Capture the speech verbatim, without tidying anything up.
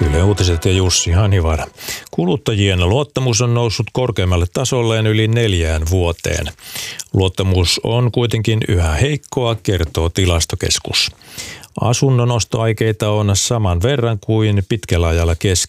Yle Uutiset ja Jussi Hanivar. Kuluttajien luottamus on noussut korkeammalle tasolleen yli neljään vuoteen. Luottamus on kuitenkin yhä heikkoa, kertoo Tilastokeskus. Asunnon ostoaikeita on saman verran kuin pitkällä ajalla keskimäärin.